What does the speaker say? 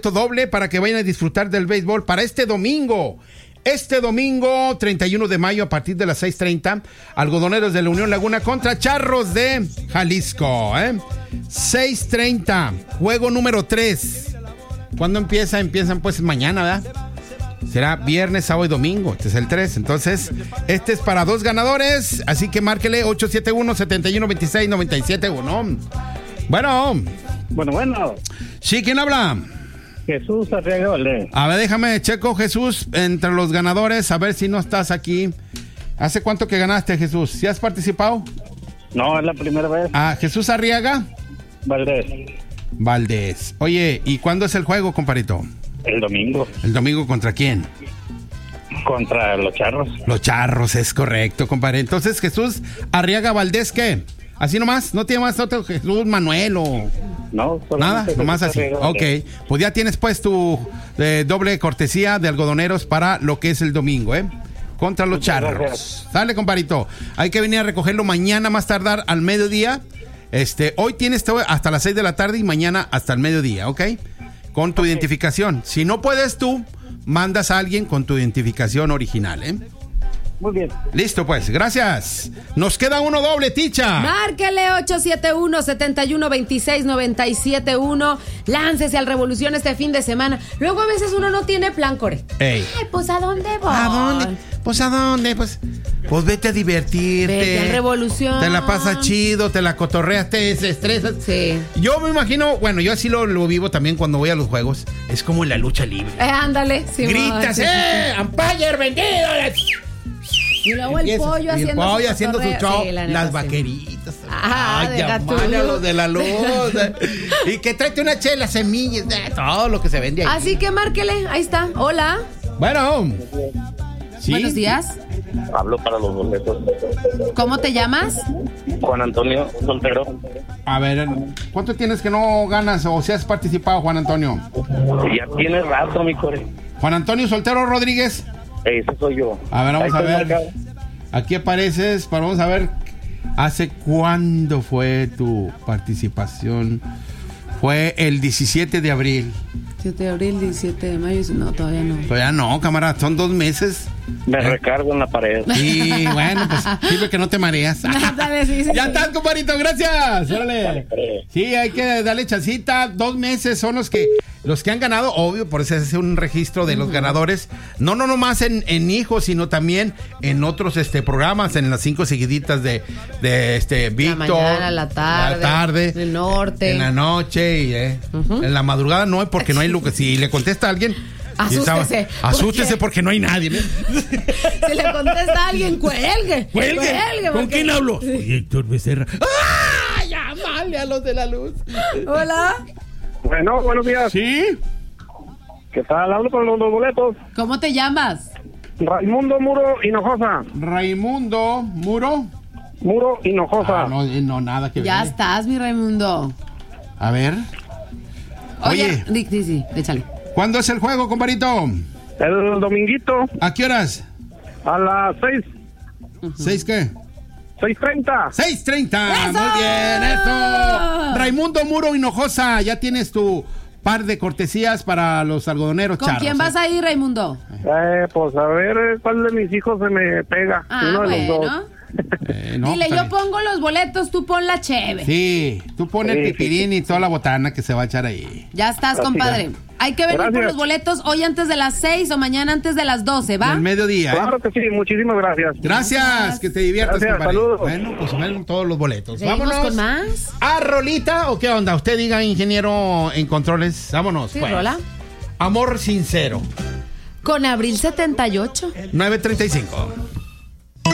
boleto doble para que vayan a disfrutar del béisbol para este domingo. Este domingo, 31 de mayo, a partir de las 6:30, Algodoneros de la Unión Laguna contra Charros de Jalisco. 6:30, juego número 3. ¿Cuándo empieza? Empiezan pues mañana, ¿verdad? Será viernes, sábado y domingo. Este es el 3. Entonces, este es para 2 ganadores. Así que márquele 871-7126-971. Bueno. Bueno. Sí, ¿quién habla? Jesús Arriaga Valdés. A ver, déjame checo, Jesús, entre los ganadores, a ver si no estás aquí. ¿Hace cuánto que ganaste, Jesús? ¿Sí has participado? No, es la primera vez. Jesús Arriaga Valdés. Oye, ¿y cuándo es el juego, comparito? El domingo. ¿El domingo contra quién? Contra los Charros. Los Charros, es correcto, compadre. Entonces, Jesús Arriaga Valdés, ¿qué? ¿Así nomás? ¿No tiene más otro Jesús Manuel o...? No, nada, nomás así. Ok, pues ya tienes pues tu doble cortesía de Algodoneros para lo que es el domingo, contra los Charros. Sale, comparito. Hay que venir a recogerlo mañana más tardar al mediodía. Hoy tienes hasta las 6 de la tarde y mañana hasta el mediodía, ¿ok? Con tu identificación. Si no puedes tú, mandas a alguien con tu identificación original, Muy bien. Listo, pues, gracias. Nos queda uno doble, Ticha. Márquele 871-7126-971. Láncese al Revolución este fin de semana. Luego a veces uno no tiene plan, Core. Ey. Ay, pues ¿a dónde voy? ¿A dónde? Pues ¿a dónde? Pues vete a divertirte. Vete al Revolución. Te la pasas chido, te la cotorreas, te desestresas. Sí. Yo me imagino, bueno, yo así lo vivo también cuando voy a los juegos. Es como en la lucha libre. Ándale. Sí, gritas, ¡Umpire vendido! Y luego el pollo haciendo su show. Sí, las sí. Vaqueritas. Deja tú. Los de la luz. Y que tráete una chela, semillas, todo lo que se vende ahí. Así que márquele, ahí está. Hola. Bueno. ¿Sí? Buenos días. Hablo para los boletos. ¿Cómo te llamas? Juan Antonio Soltero. A ver, ¿cuánto tienes que no ganas o si has participado, Juan Antonio? Ya tiene rato, mi Core. Juan Antonio Soltero Rodríguez. Ese soy yo. A ver, vamos a ver. Marcado. Aquí apareces, vamos a ver. ¿Hace cuándo fue tu participación? Fue el 17 de abril. 7 de abril, 17 de mayo. No, todavía no. Todavía no, camarada, son 2 meses. Me recargo en la pared. Y bueno, pues sirve que no te mareas. Sí. Ya estás, compadrito, gracias. Órale. Sí, hay que darle chancita. 2 meses son los que han ganado, obvio, por eso es un registro de los ganadores. No nomás en hijos, sino también en otros programas, en las 5 seguiditas de Víctor. La mañana, la tarde. El norte. En la noche y en la madrugada no, porque no hay lo que si le contesta a alguien. Asústese porque no hay nadie. Si le contesta a alguien, cuelgue. ¿Con quién hablo? Oye, Héctor Becerra. ¡Ah! Llámale a los de la luz. Hola. Bueno, buenos días. ¿Sí? ¿Qué tal? Hablo con los boletos. ¿Cómo te llamas? Raimundo Muro Hinojosa. Raimundo Muro Hinojosa. No, nada que ver. Ya estás, mi Raimundo. A ver. Oye. Sí, échale. ¿Cuándo es el juego, compadito? El dominguito. ¿A qué horas? A las 6. ¿6 qué? 6:30. 6:30. ¡Eso! Muy bien, eso. Raimundo Muro Hinojosa, ya tienes tu par de cortesías para los algodoneros ¿Con charros. quién vas a ir, Raimundo? Pues a ver cuál de mis hijos se me pega. Uno de los dos. Dile, yo pongo los boletos, tú pon la cheve. Sí, tú pon el pipirín y toda la botana que se va a echar ahí. Ya estás, compadre. Hay que venir por los boletos hoy antes de las 6 o mañana antes de las 12, ¿va? Al mediodía. Claro que sí, muchísimas gracias. Gracias, que te diviertas, compadre. Saludos. Bueno, pues ven todos los boletos. ¿Seguimos Vámonos. con más? ¿A rolita o qué onda? Usted diga, ingeniero en controles. Vámonos. Sí, pues. rola. Amor sincero. Con Abril 78. 9:35.